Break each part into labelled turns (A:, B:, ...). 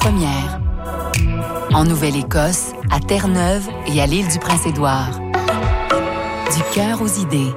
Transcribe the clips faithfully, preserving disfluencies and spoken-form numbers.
A: première. En Nouvelle-Écosse, à Terre-Neuve et à l'île du Prince-Édouard. Du cœur aux idées.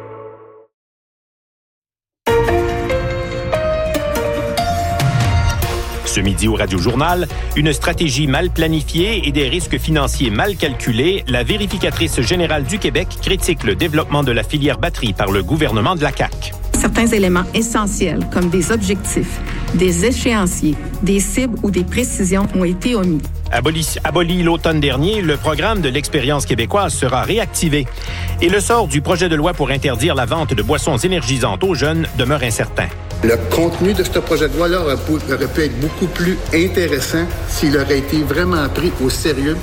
B: Ce midi au Radio-Journal, une stratégie mal planifiée et des risques financiers mal calculés, la vérificatrice générale du Québec critique le développement de la filière batterie par le gouvernement de la C A Q.
C: Certains éléments essentiels, comme des objectifs, des échéanciers, des cibles ou des précisions ont été omis.
B: Aboli, aboli l'automne dernier, le programme de l'expérience québécoise sera réactivé. Et le sort du projet de loi pour interdire la vente de boissons énergisantes aux jeunes demeure incertain.
D: Le contenu de ce projet de loi-là aurait pu être beaucoup plus intéressant s'il aurait été vraiment pris au sérieux.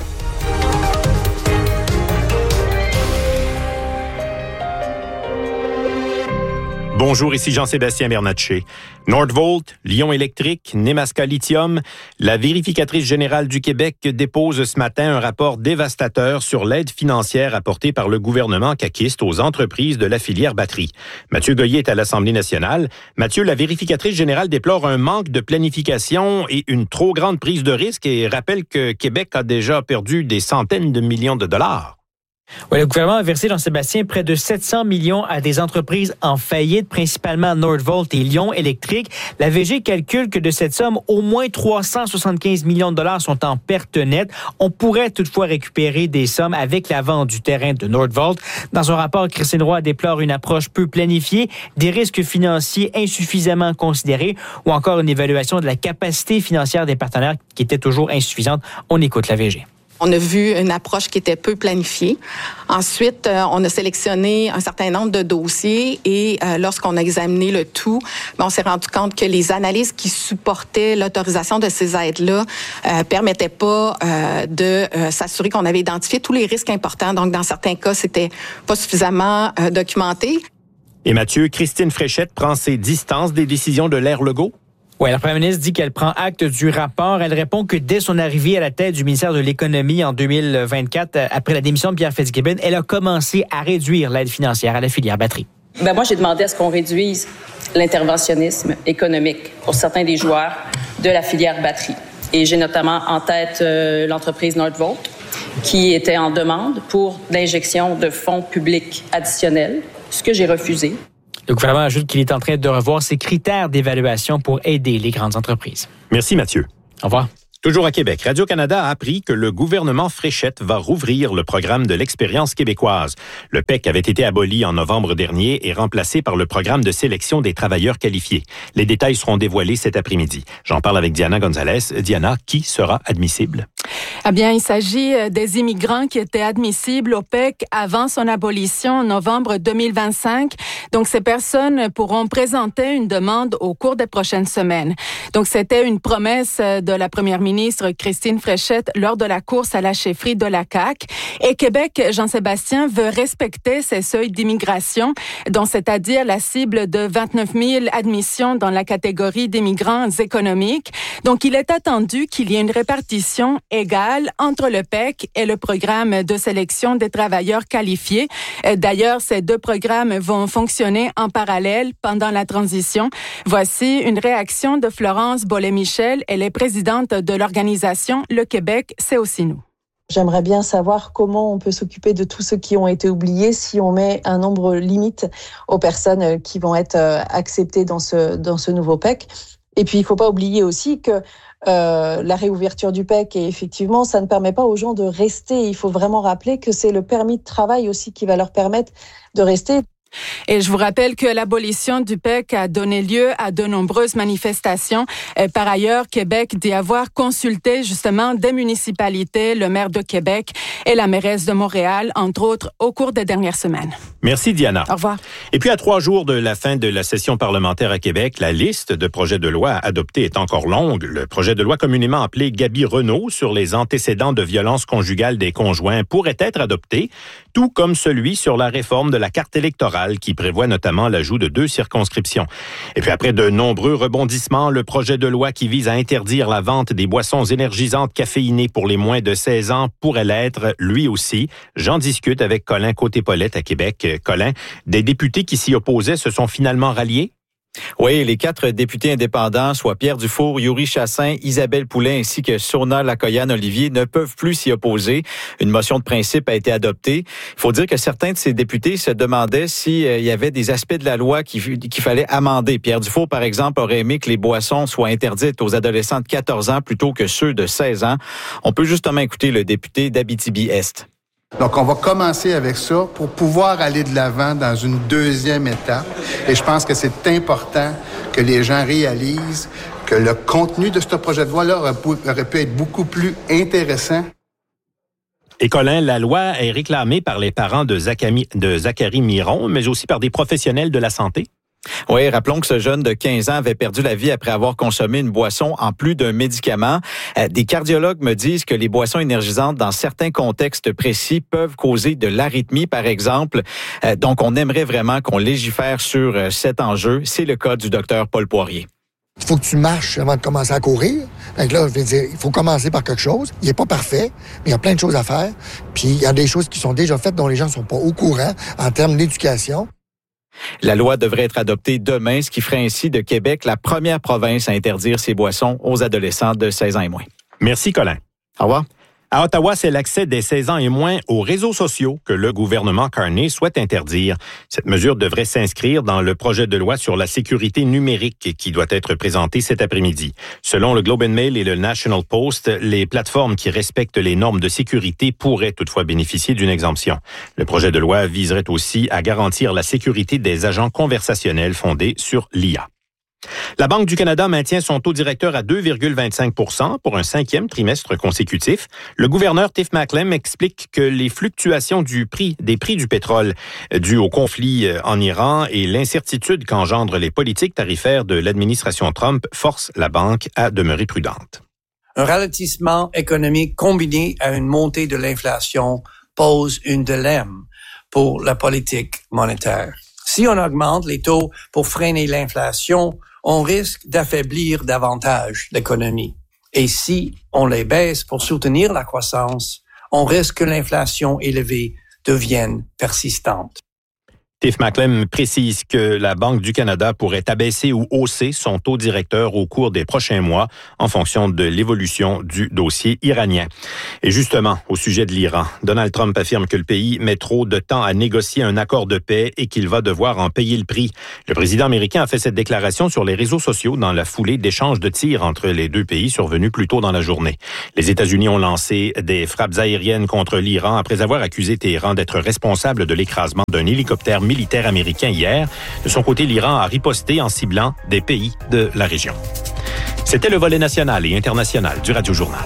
B: Bonjour, ici Jean-Sébastien Bernatchez. Nordvolt, Lion Électrique, Nemaska Lithium, la vérificatrice générale du Québec dépose ce matin un rapport dévastateur sur l'aide financière apportée par le gouvernement caquiste aux entreprises de la filière batterie. Mathieu Goyer est à l'Assemblée nationale. Mathieu, la vérificatrice générale déplore un manque de planification et une trop grande prise de risque et rappelle que Québec a déjà perdu des centaines de millions de dollars.
E: Oui, le gouvernement a versé, Jean-Sébastien, près de sept cents millions à des entreprises en faillite, principalement Nordvolt et Lion Électrique. La V G calcule que de cette somme, au moins trois cent soixante-quinze millions de dollars sont en perte nette. On pourrait toutefois récupérer des sommes avec la vente du terrain de Nordvolt. Dans un rapport, Christine Roy déplore une approche peu planifiée, des risques financiers insuffisamment considérés ou encore une évaluation de la capacité financière des partenaires qui était toujours insuffisante. On écoute la V G.
C: On a vu une approche qui était peu planifiée. Ensuite, euh, on a sélectionné un certain nombre de dossiers et euh, lorsqu'on a examiné le tout, ben, on s'est rendu compte que les analyses qui supportaient l'autorisation de ces aides-là euh, permettaient pas euh, de euh, s'assurer qu'on avait identifié tous les risques importants. Donc, dans certains cas, c'était pas suffisamment euh, documenté.
B: Et Mathieu, Christine Fréchette prend ses distances des décisions de l'ère Legault?
E: Oui, la première ministre dit qu'elle prend acte du rapport. Elle répond que dès son arrivée à la tête du ministère de l'Économie en deux mille vingt-quatre, après la démission de Pierre Fitzgibbon, elle a commencé à réduire l'aide financière à la filière batterie.
F: Ben moi, j'ai demandé à ce qu'on réduise l'interventionnisme économique pour certains des joueurs de la filière batterie. Et j'ai notamment en tête euh, l'entreprise Nordvolt, qui était en demande pour l'injection de fonds publics additionnels, ce que j'ai refusé.
E: Le gouvernement ajoute qu'il est en train de revoir ses critères d'évaluation pour aider les grandes entreprises.
B: Merci Mathieu.
E: Au revoir.
B: Toujours à Québec, Radio-Canada a appris que le gouvernement Fréchette va rouvrir le programme de l'expérience québécoise. Le P E C avait été aboli en novembre dernier et remplacé par le programme de sélection des travailleurs qualifiés. Les détails seront dévoilés cet après-midi. J'en parle avec Diana Gonzalez. Diana, qui sera admissible?
G: Eh bien, il s'agit des immigrants qui étaient admissibles au P E C avant son abolition en novembre deux mille vingt-cinq. Donc, ces personnes pourront présenter une demande au cours des prochaines semaines. Donc, c'était une promesse de la première ministre ministre Christine Fréchette lors de la course à la chefferie de la C A Q. Et Québec, Jean-Sébastien, veut respecter ces seuils d'immigration, dont c'est-à-dire la cible de vingt-neuf mille admissions dans la catégorie des migrants économiques. Donc, il est attendu qu'il y ait une répartition égale entre le P E C et le programme de sélection des travailleurs qualifiés. D'ailleurs, ces deux programmes vont fonctionner en parallèle pendant la transition. Voici une réaction de Florence Bollé-Michel. Elle est présidente de l'organisation Le Québec, c'est aussi nous.
H: J'aimerais bien savoir comment on peut s'occuper de tous ceux qui ont été oubliés si on met un nombre limite aux personnes qui vont être acceptées dans ce, dans ce nouveau P E C. Et puis, il ne faut pas oublier aussi que euh, la réouverture du P E C, et effectivement, ça ne permet pas aux gens de rester. Il faut vraiment rappeler que c'est le permis de travail aussi qui va leur permettre de rester.
G: Et je vous rappelle que l'abolition du P E C a donné lieu à de nombreuses manifestations. Par ailleurs, Québec dit avoir consulté justement des municipalités, le maire de Québec et la mairesse de Montréal, entre autres, au cours des dernières semaines.
B: Merci Diana.
G: Au revoir.
B: Et puis à trois jours de la fin de la session parlementaire à Québec, la liste de projets de loi adoptés est encore longue. Le projet de loi communément appelé Gabi Renault sur les antécédents de violence conjugale des conjoints pourrait être adopté, tout comme celui sur la réforme de la carte électorale qui prévoit notamment l'ajout de deux circonscriptions. Et puis après de nombreux rebondissements, le projet de loi qui vise à interdire la vente des boissons énergisantes caféinées pour les moins de seize ans pourrait l'être, lui aussi. J'en discute avec Colin Côté-Paulette à Québec. Colin, des députés qui s'y opposaient se sont finalement ralliés?
I: Oui, les quatre députés indépendants, soit Pierre Dufour, Yuri Chassin, Isabelle Poulin ainsi que Sona Lakoyan-Olivier, ne peuvent plus s'y opposer. Une motion de principe a été adoptée. Il faut dire que certains de ces députés se demandaient s'il euh, y avait des aspects de la loi qu'il, qu'il fallait amender. Pierre Dufour, par exemple, aurait aimé que les boissons soient interdites aux adolescents de quatorze ans plutôt que ceux de seize ans. On peut justement écouter le député d'Abitibi-Est.
D: Donc, on va commencer avec ça pour pouvoir aller de l'avant dans une deuxième étape. Et je pense que c'est important que les gens réalisent que le contenu de ce projet de loi-là aurait pu, aurait pu être beaucoup plus intéressant.
B: Et Colin, la loi est réclamée par les parents de Zachary, de Zachary Miron, mais aussi par des professionnels de la santé.
I: Oui, rappelons que ce jeune de quinze ans avait perdu la vie après avoir consommé une boisson en plus d'un médicament. Euh, des cardiologues me disent que les boissons énergisantes, dans certains contextes précis, peuvent causer de l'arythmie, par exemple. Euh, donc, on aimerait vraiment qu'on légifère sur euh, cet enjeu. C'est le cas du docteur Paul Poirier.
J: Il faut que tu marches avant de commencer à courir. Donc là, je veux dire, il faut commencer par quelque chose. Il n'est pas parfait, mais il y a plein de choses à faire. Puis, il y a des choses qui sont déjà faites dont les gens ne sont pas au courant en termes d'éducation.
I: La loi devrait être adoptée demain, ce qui ferait ainsi de Québec la première province à interdire ces boissons aux adolescents de seize ans et moins.
B: Merci, Colin.
I: Au revoir.
B: À Ottawa, c'est l'accès des seize ans et moins aux réseaux sociaux que le gouvernement Carney souhaite interdire. Cette mesure devrait s'inscrire dans le projet de loi sur la sécurité numérique qui doit être présenté cet après-midi. Selon le Globe and Mail et le National Post, les plateformes qui respectent les normes de sécurité pourraient toutefois bénéficier d'une exemption. Le projet de loi viserait aussi à garantir la sécurité des agents conversationnels fondés sur l'I A. La Banque du Canada maintient son taux directeur à deux virgule vingt-cinq pour cent pour un cinquième trimestre consécutif. Le gouverneur Tiff Macklem explique que les fluctuations du prix, des prix du pétrole dues au conflit en Iran et l'incertitude qu'engendrent les politiques tarifaires de l'administration Trump forcent la banque à demeurer prudente.
K: Un ralentissement économique combiné à une montée de l'inflation pose un dilemme pour la politique monétaire. Si on augmente les taux pour freiner l'inflation, on risque d'affaiblir davantage l'économie. Et si on les baisse pour soutenir la croissance, on risque que l'inflation élevée devienne persistante.
B: Tiff Macklem précise que la Banque du Canada pourrait abaisser ou hausser son taux directeur au cours des prochains mois en fonction de l'évolution du dossier iranien. Et justement, au sujet de l'Iran, Donald Trump affirme que le pays met trop de temps à négocier un accord de paix et qu'il va devoir en payer le prix. Le président américain a fait cette déclaration sur les réseaux sociaux dans la foulée d'échanges de tirs entre les deux pays survenus plus tôt dans la journée. Les États-Unis ont lancé des frappes aériennes contre l'Iran après avoir accusé Téhéran d'être responsable de l'écrasement d'un hélicoptère militaire américain hier. De son côté, l'Iran a riposté en ciblant des pays de la région. C'était le volet national et international du Radio Journal.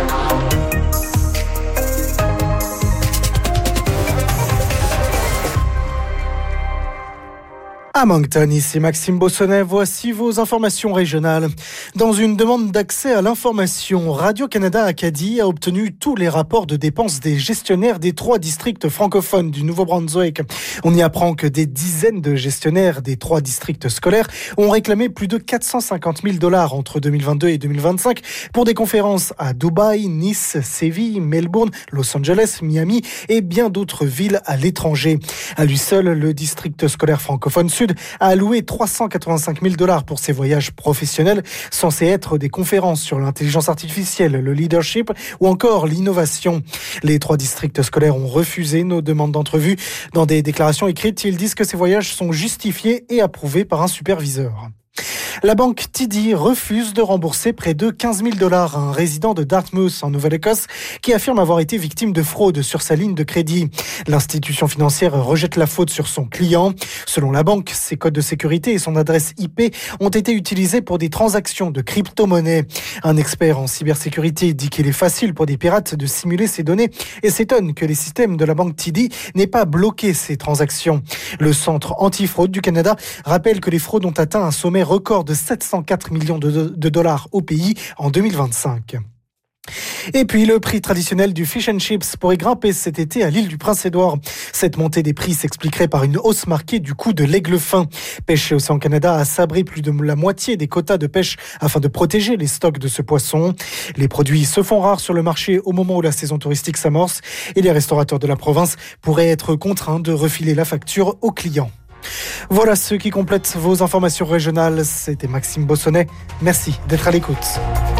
L: À Moncton, ici Maxime Bossonnet, voici vos informations régionales. Dans une demande d'accès à l'information, Radio-Canada Acadie a obtenu tous les rapports de dépenses des gestionnaires des trois districts francophones du Nouveau-Brunswick. On y apprend que des dizaines de gestionnaires des trois districts scolaires ont réclamé plus de quatre cent cinquante mille dollars entre deux mille vingt-deux et deux mille vingt-cinq pour des conférences à Dubaï, Nice, Séville, Melbourne, Los Angeles, Miami et bien d'autres villes à l'étranger. À lui seul, le district scolaire francophone sud a alloué trois cent quatre-vingt-cinq mille dollars pour ses voyages professionnels, censés être des conférences sur l'intelligence artificielle, le leadership ou encore l'innovation. Les trois districts scolaires ont refusé nos demandes d'entrevue. Dans des déclarations écrites, ils disent que ces voyages sont justifiés et approuvés par un superviseur. La banque T D refuse de rembourser près de quinze mille dollars à un résident de Dartmouth en Nouvelle-Écosse qui affirme avoir été victime de fraude sur sa ligne de crédit. L'institution financière rejette la faute sur son client. Selon la banque, ses codes de sécurité et son adresse I P ont été utilisés pour des transactions de crypto-monnaies. Un expert en cybersécurité dit qu'il est facile pour des pirates de simuler ces données et s'étonne que les systèmes de la banque T D n'aient pas bloqué ces transactions. Le Centre antifraude du Canada rappelle que les fraudes ont atteint un sommet record de sept cent quatre millions de, de dollars au pays en deux mille vingt-cinq. Et puis, le prix traditionnel du fish and chips pourrait grimper cet été à l'île du Prince-Édouard. Cette montée des prix s'expliquerait par une hausse marquée du coût de l'aigle fin. Pêche et Océan Canada a sabré plus de la moitié des quotas de pêche afin de protéger les stocks de ce poisson. Les produits se font rares sur le marché au moment où la saison touristique s'amorce et les restaurateurs de la province pourraient être contraints de refiler la facture aux clients. Voilà ce qui complète vos informations régionales. C'était Maxime Bossonnet. Merci d'être à l'écoute.